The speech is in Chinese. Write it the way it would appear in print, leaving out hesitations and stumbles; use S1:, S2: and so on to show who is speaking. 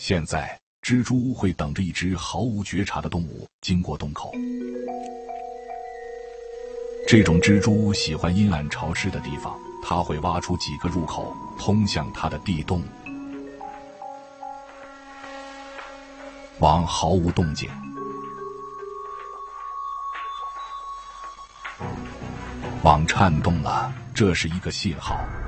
S1: 现在，蜘蛛会等着一只毫无觉察的动物经过洞口。这种蜘蛛喜欢阴暗潮湿的地方，它会挖出几个入口，通向它的地洞。网毫无动静，网颤动了，这是一个信号。